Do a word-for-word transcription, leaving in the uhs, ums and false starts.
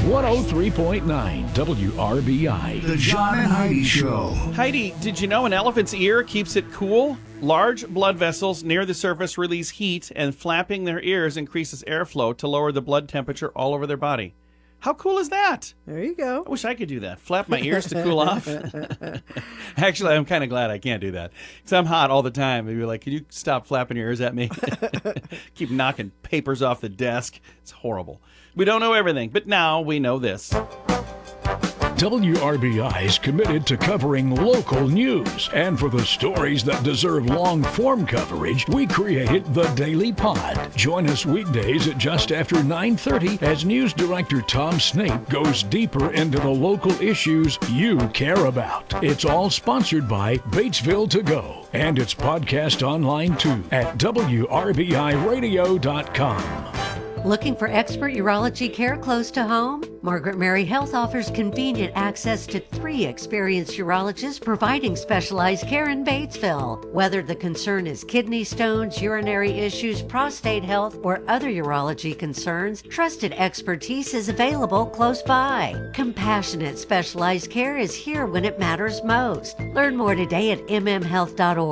one oh three point nine W R B I. The John and Heidi Show. Heidi, did you know an elephant's ear keeps it cool? Large blood vessels near the surface release heat, and flapping their ears increases airflow to lower the blood temperature all over their body. How cool is that? There you go. I wish I could do that. Flap my ears to cool off. Actually, I'm kind of glad I can't do that because I'm hot all the time. They'd be like, can you stop flapping your ears at me? Keep knocking papers off the desk. It's horrible. We don't know everything, but now we know this. W R B I is committed to covering local news. And for the stories that deserve long-form coverage, we created the Daily Pod. Join us weekdays at just after nine thirty as News Director Tom Snape goes deeper into the local issues you care about. It's all sponsored by Batesville To Go. And it's podcast online too at W R B I radio dot com. Looking for expert urology care close to home? Margaret Mary Health offers convenient access to three experienced urologists providing specialized care in Batesville. Whether the concern is kidney stones, urinary issues, prostate health, or other urology concerns, trusted expertise is available close by. Compassionate specialized care is here when it matters most. Learn more today at m m health dot org.